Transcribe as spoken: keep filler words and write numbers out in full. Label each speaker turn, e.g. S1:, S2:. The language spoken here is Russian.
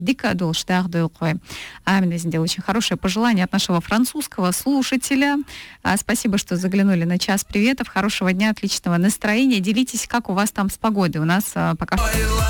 S1: Дика Дулштар Дулквай. А очень хорошее пожелание от нашего французского слушателя. А, спасибо, что заглянули на час приветов. Хорошего дня, отличного настроения. Делитесь, как у вас там с погодой. У нас а, пока что